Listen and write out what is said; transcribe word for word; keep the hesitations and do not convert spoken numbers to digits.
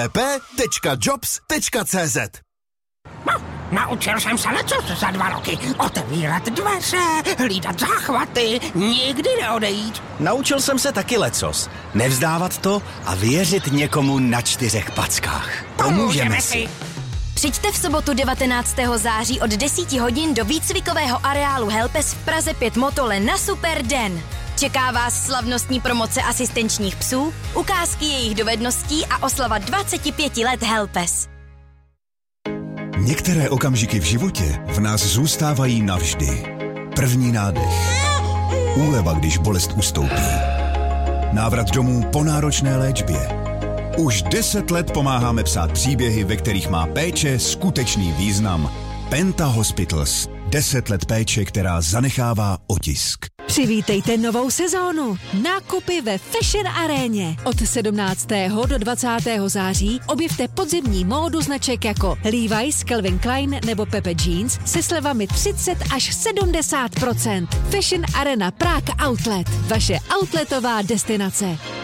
p tečka jobs tečka cz. No, naučil jsem se lecos za dva roky. Otevírat dveře, hlídat záchvaty, nikdy neodejít. Naučil jsem se taky lecos. Nevzdávat to a věřit někomu na čtyřech packách. Pomůžeme si. Přijďte v sobotu devatenáctého září od deseti hodin do výcvikového areálu Helpes v Praze pět Motole na Super den. Čeká vás slavnostní promoce asistenčních psů, ukázky jejich dovedností a oslava dvacet pět let Helpes. Některé okamžiky v životě v nás zůstávají navždy. První nádech. Úleva, když bolest ustoupí. Návrat domů po náročné léčbě. Už deset let pomáháme psát příběhy, ve kterých má péče skutečný význam. Penta Hospitals. Deset let péče, která zanechává otisk. Přivítejte novou sezónu. Nákupy ve Fashion Aréně. Od sedmnáctého do dvacátého září objevte podzimní módu značek jako Levi's, Calvin Klein nebo Pepe Jeans se slevami třicet až sedmdesát procent. Fashion Arena Prague Outlet. Vaše outletová destinace.